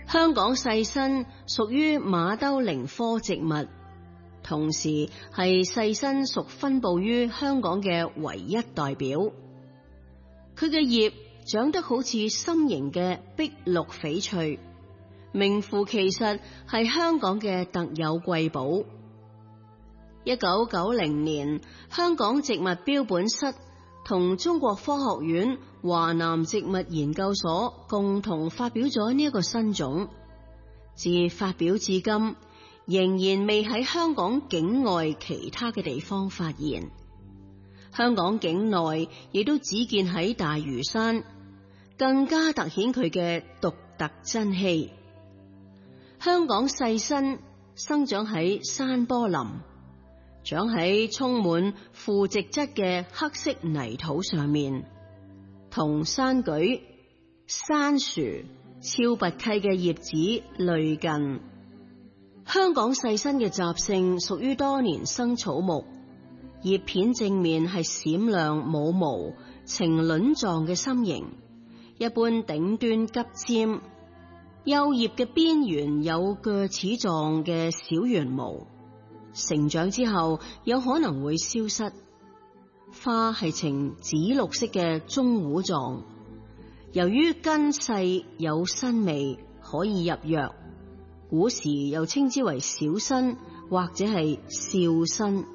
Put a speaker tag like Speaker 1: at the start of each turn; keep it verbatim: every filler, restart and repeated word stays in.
Speaker 1: 香港細辛屬於馬兜鈴科植物，同時係細辛屬分布於香港嘅唯一代表。佢嘅葉長得好似心形嘅碧綠翡翠，名副其實係香港嘅特有貴寶。一九九零年，香港植物標本室同中國科學院華南植物研究所共同發表咗呢一個新種，自發表至今，仍然未喺香港境外其他嘅地方發現。香港境內亦都只見喺大嶼山，更加凸顯佢嘅獨特珍稀。香港細辛生長喺山坡林，長喺充滿腐殖質嘅黑色泥土上面，同山舉、山樹、峭拔溪嘅葉子類近。香港細辛嘅習性屬於多年生草木，葉片正面係閃亮冇毛、呈卵狀嘅心形，一般頂端急尖，幼葉嘅邊緣有鋸齒狀嘅小圓毛，成長之後有可能會消失。花係呈紫綠色嘅中糊狀，由於根細有辛味，可以入藥，古時又稱之為小辛或者係少辛。